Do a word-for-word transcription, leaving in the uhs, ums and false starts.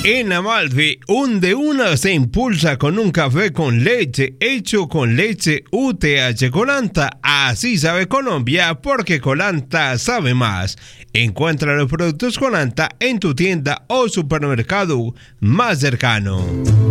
En Amalfi, un de una se impulsa con un café con leche hecho con leche U T H Colanta. Así sabe Colombia, porque Colanta sabe más. Encuentra los productos Colanta en tu tienda o supermercado más cercano.